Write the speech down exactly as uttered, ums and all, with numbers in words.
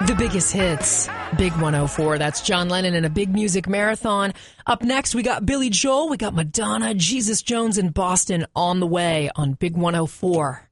The biggest hits, Big one oh four. That's John Lennon in a big music marathon. Up next, we got Billy Joel, we got Madonna, Jesus Jones, and Boston on the way on Big one oh four.